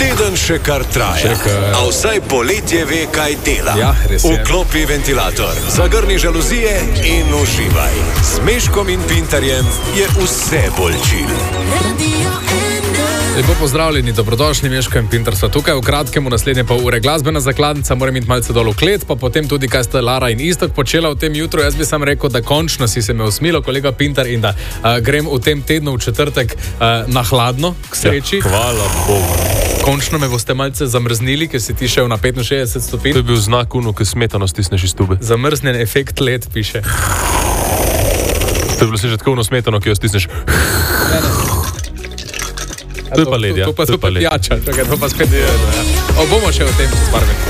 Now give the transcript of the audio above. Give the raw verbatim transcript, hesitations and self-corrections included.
Teden še kar traja, še kar... a vsaj poletje ve, kaj dela. Ja, res je. Vklopi ventilator, zagrni žaluzije in uživaj. S Meškom in Pintarjem je vse bolj chill. Lepo pozdravljeni, dobrodošli, Meško in Pintar sva tukaj. V kratkem, v naslednje pol ure glasbena zakladnica, moram iti malce dol v klet, pa potem tudi, kaj sta Lara in Iztok počela v tem jutru. Jaz bi sam rekel, da končno si se me usmilo, kolega Pintar, in da uh, grem v tem tednu v četrtek uh, na hladno, k sreči. Ja, hvala Bogu. Končno me boste malce zamrznili, ker si ti šel na petinšestdeset stopinj. To je bil znak uno, ki smetano stisneš iz tube. Zamrznjen efekt led, piše. To je bilo se že tako uno smetano, ki jo stisneš. Ne, ne. To je pa led, ja. To pa, to pa pijača, čakaj, to pa spet je. O, bomo še v tem čez par minut.